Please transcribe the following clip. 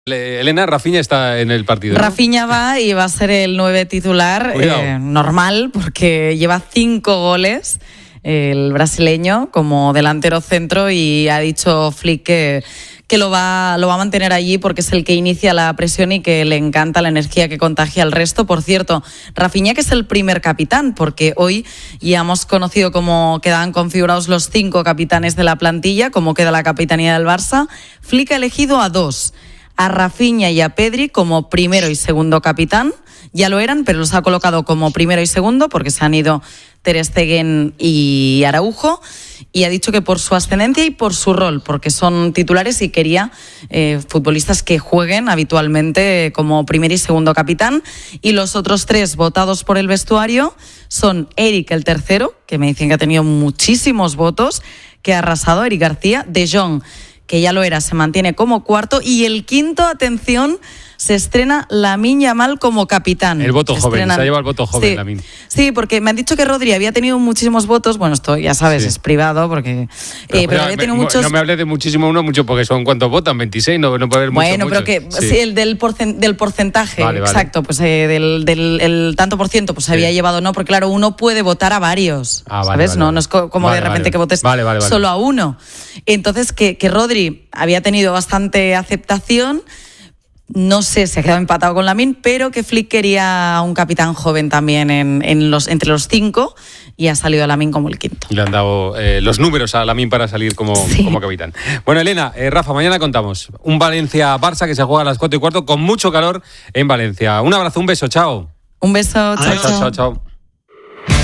Elena, Rafinha está en el partido, ¿no? Rafinha va y va a ser el 9 titular, normal, porque lleva 5 goles el brasileño como delantero centro, y ha dicho Flick que lo va a mantener allí porque es el que inicia la presión y que le encanta la energía que contagia al resto. Por cierto, Rafinha, que es el primer capitán, porque hoy ya hemos conocido cómo quedan configurados los 5 capitanes de la plantilla, cómo queda la capitanía del Barça. Flick ha elegido a 2, a Rafinha y a Pedri como primero y segundo capitán. Ya lo eran, pero los ha colocado como primero y segundo porque se han ido Ter Stegen y Araujo, y ha dicho que por su ascendencia y por su rol, porque son titulares y quería futbolistas que jueguen habitualmente como primer y segundo capitán. Y los otros 3 votados por el vestuario son Eric, el tercero, que me dicen que ha tenido muchísimos votos, que ha arrasado, Eric García. De Jong, que ya lo era, se mantiene como cuarto, y el quinto, atención, se estrena Lamine Yamal como capitán. El voto joven, se ha llevado el voto joven, sí, Lamine. Sí, porque me han dicho que Rodri había tenido muchísimos votos. Bueno, esto ya sabes, es privado, porque pero había tenido muchos. No me hables de muchísimo mucho, porque son ¿cuántos votan? 26, no puede haber mucho. Bueno, pero que sí, el del porcentaje, vale. Exacto, pues del tanto por ciento, pues había llevado, no, porque claro, uno puede votar a varios, ¿sabes? No es como de repente que votes solo a uno. Entonces, que Rodri había tenido bastante aceptación. No sé, se ha quedado empatado con Lamine, pero que Flick quería un capitán joven también entre los 5, y ha salido Lamine como el quinto. Le han dado los números a Lamine para salir como capitán. Bueno, Elena, Rafa, mañana contamos un Valencia-Barça que se juega a las 4:15 con mucho calor en Valencia. Un abrazo, un beso, chao. Un beso, chao. Chao.